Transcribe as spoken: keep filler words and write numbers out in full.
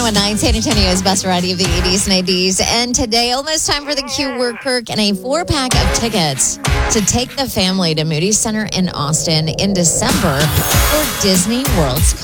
one nine, San Antonio's best variety of the eighties, nineties. And today, almost time for the Q Word Perk and a four-pack of tickets to take the family to Moody Center in Austin in December for Disney World's